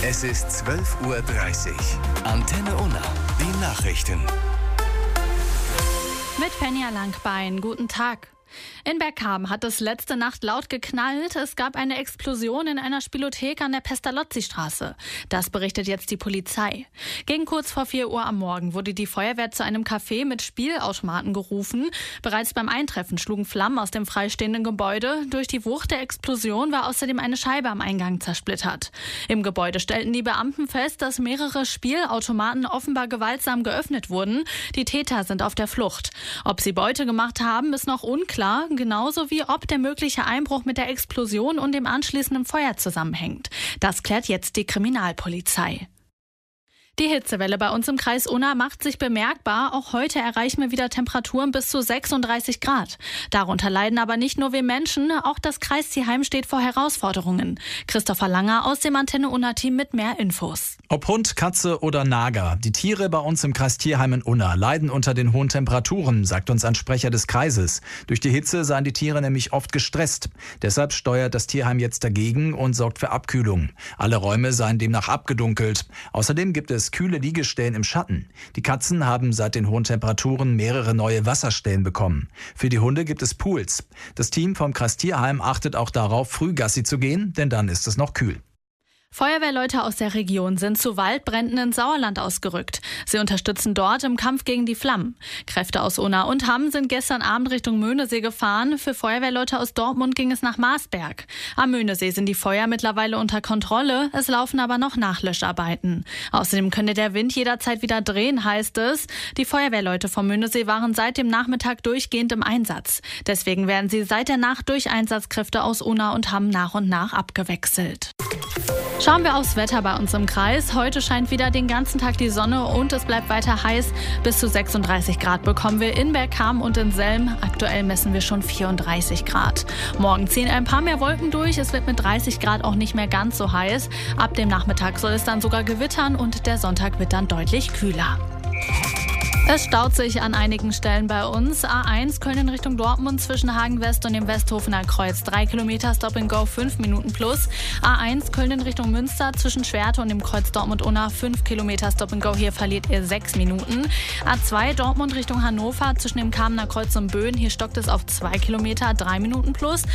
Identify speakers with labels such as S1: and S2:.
S1: Es ist 12:30 Uhr. Antenne Unna. Die Nachrichten.
S2: Mit Fenja Langbein. Guten Tag. In Bergkamen hat es letzte Nacht laut geknallt. Es gab eine Explosion in einer Spielothek an der Pestalozzi-Straße. Das berichtet jetzt die Polizei. Gegen kurz vor 4 Uhr am Morgen wurde die Feuerwehr zu einem Café mit Spielautomaten gerufen. Bereits beim Eintreffen schlugen Flammen aus dem freistehenden Gebäude. Durch die Wucht der Explosion war außerdem eine Scheibe am Eingang zersplittert. Im Gebäude stellten die Beamten fest, dass mehrere Spielautomaten offenbar gewaltsam geöffnet wurden. Die Täter sind auf der Flucht. Ob sie Beute gemacht haben, ist noch unklar. Genauso wie ob der mögliche Einbruch mit der Explosion und dem anschließenden Feuer zusammenhängt. Das klärt jetzt die Kriminalpolizei. Die Hitzewelle bei uns im Kreis Unna macht sich bemerkbar. Auch heute erreichen wir wieder Temperaturen bis zu 36 Grad. Darunter leiden aber nicht nur wir Menschen, auch das Kreistierheim steht vor Herausforderungen. Christopher Langer aus dem Antenne Unna-Team mit mehr Infos.
S3: Ob Hund, Katze oder Nager, die Tiere bei uns im Kreistierheim in Unna leiden unter den hohen Temperaturen, sagt uns ein Sprecher des Kreises. Durch die Hitze seien die Tiere nämlich oft gestresst. Deshalb steuert das Tierheim jetzt dagegen und sorgt für Abkühlung. Alle Räume seien demnach abgedunkelt. Außerdem gibt es kühle Liegestellen im Schatten. Die Katzen haben seit den hohen Temperaturen mehrere neue Wasserstellen bekommen. Für die Hunde gibt es Pools. Das Team vom Kreistierheim achtet auch darauf, früh Gassi zu gehen, denn dann ist es noch kühl.
S2: Feuerwehrleute aus der Region sind zu Waldbränden in Sauerland ausgerückt. Sie unterstützen dort im Kampf gegen die Flammen. Kräfte aus Unna und Hamm sind gestern Abend Richtung Möhnesee gefahren. Für Feuerwehrleute aus Dortmund ging es nach Marsberg. Am Möhnesee sind die Feuer mittlerweile unter Kontrolle. Es laufen aber noch Nachlöscharbeiten. Außerdem könne der Wind jederzeit wieder drehen, heißt es. Die Feuerwehrleute vom Möhnesee waren seit dem Nachmittag durchgehend im Einsatz. Deswegen werden sie seit der Nacht durch Einsatzkräfte aus Unna und Hamm nach und nach abgewechselt. Schauen wir aufs Wetter bei uns im Kreis. Heute scheint wieder den ganzen Tag die Sonne und es bleibt weiter heiß. Bis zu 36 Grad bekommen wir in Bergkamen und in Selm. Aktuell messen wir schon 34 Grad. Morgen ziehen ein paar mehr Wolken durch. Es wird mit 30 Grad auch nicht mehr ganz so heiß. Ab dem Nachmittag soll es dann sogar gewittern und der Sonntag wird dann deutlich kühler. Es staut sich an einigen Stellen bei uns. A1 Köln in Richtung Dortmund zwischen Hagen West und dem Westhofener Kreuz. 3 Kilometer Stop and Go, 5 Minuten plus. A1 Köln in Richtung Münster zwischen Schwerte und dem Kreuz Dortmund-Unna. 5 Kilometer Stop and Go, hier verliert ihr 6 Minuten. A2 Dortmund Richtung Hannover zwischen dem Kamener Kreuz und Böen. Hier stockt es auf 2 Kilometer, 3 Minuten plus.